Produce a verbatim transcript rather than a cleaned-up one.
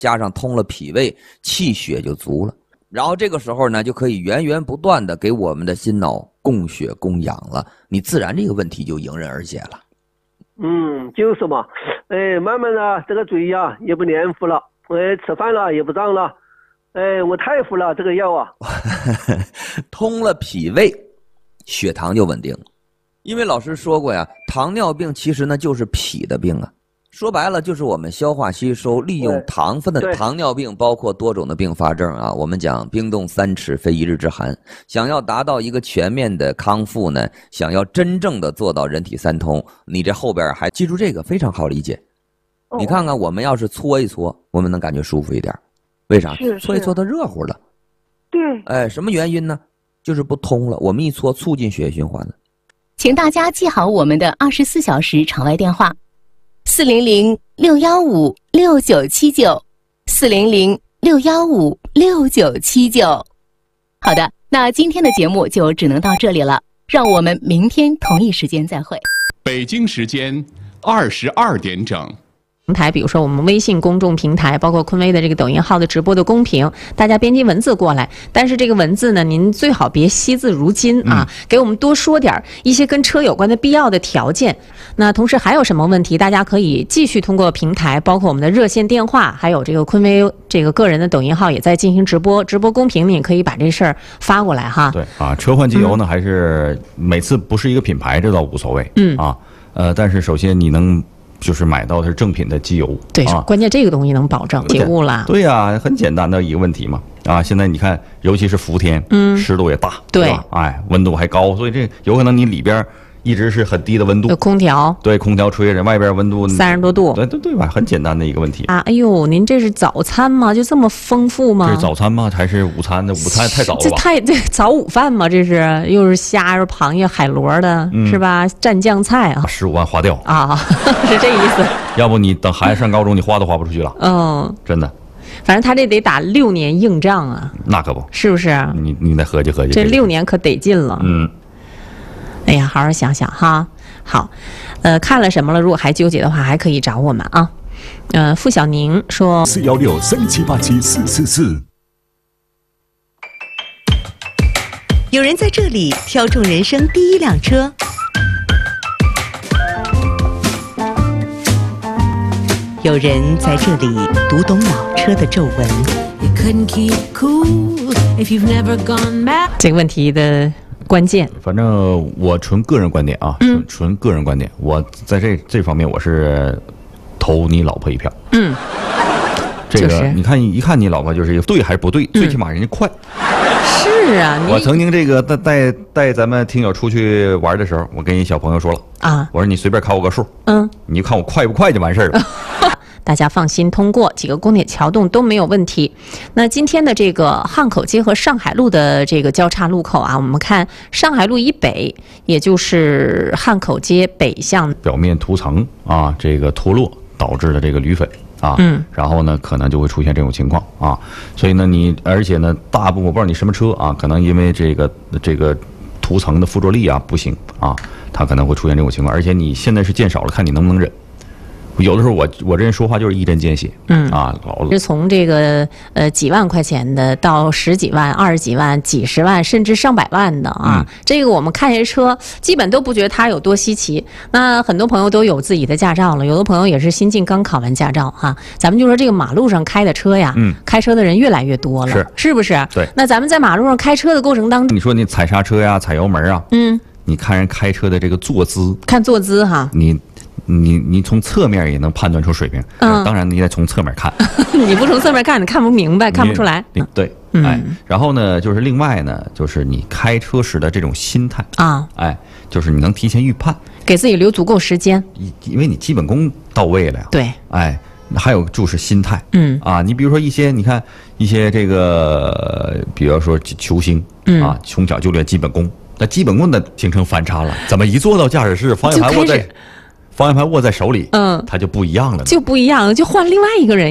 加上通了脾胃，气血就足了。然后这个时候呢，就可以源源不断的给我们的心脑供血供氧了，你自然这个问题就迎刃而解了。 嗯，就是嘛，哎，慢慢的这个嘴呀也不黏糊了，哎，吃饭了也不胀了，哎，我太服了这个药啊。 通了脾胃，血糖就稳定了。因为老师说过呀，糖尿病其实呢就是脾的病啊。说白了就是我们消化吸收利用糖分的糖尿病，包括多种的并发症啊。我们讲冰冻三尺非一日之寒，想要达到一个全面的康复呢，想要真正的做到人体三通，你这后边还记住这个非常好理解。你看看我们要是搓一搓，我们能感觉舒服一点，为啥？搓一搓它热乎了。 对， 哎，什么原因呢？就是不通了，我们一搓促进血液循环了。 请大家记好我们的二十四小时场外电话。四零零六幺五六九七九，四零零六幺五六九七九。好的，那今天的节目就只能到这里了，让我们明天同一时间再会。 北京时间二十二点整。 平台，比如说我们微信公众平台，包括坤威的这个抖音号的直播的公屏，大家编辑文字过来。但是这个文字呢，您最好别惜字如金啊，嗯、给我们多说点一些跟车有关的必要的条件。那同时还有什么问题，大家可以继续通过平台，包括我们的热线电话，还有这个坤威这个个人的抖音号也在进行直播，直播公屏你可以把这事儿发过来哈。 对啊，车换机油呢，嗯、还是每次不是一个品牌，这倒无所谓。嗯啊，呃，但是首先你能。就是买到的是正品的机油， 对，啊、关键这个东西能保证铁物了。 对呀、啊，很简单的一个问题嘛。啊，现在你看，尤其是伏天，嗯，湿度也大， 对吧？哎，温度还高，所以这有可能你里边一直是很低的温度， 有空调， 对，空调吹着，外边温度三十多度， 对对对吧？很简单的一个问题啊。哎呦，您这是早餐吗？就这么丰富吗？ 这是早餐吗？还是午餐的？午餐太早了吧？ 这太这早午饭吗？这是又是虾，又是螃蟹、海螺的，嗯、是吧？蘸酱菜啊， 十五万花掉啊，是这意思。 要不你等孩子上高中，你花都花不出去了。嗯，真的。 反正他这得打六年硬仗啊。 那可不， 是不是？ 你你再合计合计， 这六年可得劲了。 嗯。 哎呀，好好想想哈。好，呃，看了什么了？如果还纠结的话，还可以找我们啊。呃，付小宁说： 四幺六三七八七四四四。 有人在这里挑中人生第一辆车，有人在这里读懂老车的皱纹。 这个问题的关键， 反正我纯个人观点啊，嗯，纯个人观点，我在这这方面我是投你老婆一票。嗯，这个、就是、你看一看你老婆就是一个对还是不对，嗯、最起码人家快。 是啊， 我曾经这个带带带咱们听友出去玩的时候，我跟一小朋友说了啊，我说你随便考我个数，嗯，你就看我快不快就完事儿了。 大家放心，通过几个供电桥洞都没有问题。那今天的这个汉口街和上海路的这个交叉路口啊，我们看上海路以北，也就是汉口街北向表面涂层啊，这个脱落导致的这个铝粉啊，嗯，然后呢，可能就会出现这种情况啊。所以呢，你而且呢，大部分我不知道你什么车啊，可能因为这个这个涂层的附着力啊不行啊，它可能会出现这种情况。而且你现在是见少了，看你能不能忍。有的时候我我这人说话就是一针见血，嗯啊，老是从这个呃几万块钱的到十几万、二十几万、几十万，甚至上百万的啊，嗯、这个我们看这车基本都不觉得它有多稀奇。那很多朋友都有自己的驾照了，有的朋友也是新近刚考完驾照哈、啊。咱们就说这个马路上开的车呀，嗯，开车的人越来越多了，是是不是？ 对。 那咱们在马路上开车的过程当中， 你说你踩刹车呀、踩油门啊，嗯，你看人开车的这个坐姿， 看坐姿哈， 你。你你从侧面也能判断出水平，嗯，当然你得从侧面看， 你不从侧面看，你看不明白，看不出来。 对，嗯、哎，然后呢，就是另外呢，就是你开车时的这种心态啊，哎，就是你能提前预判， 给自己留足够时间， 因为你基本功到位了呀。 对， 哎，还有就是心态，嗯啊，你比如说一些，你看一些这个，比如说球星，嗯啊，从小就练基本功，那基本功的形成反差了，怎么一坐到驾驶室，方向盘握在。方向盘握在手里，嗯，它就不一样了， 就不一样，就换另外一个人。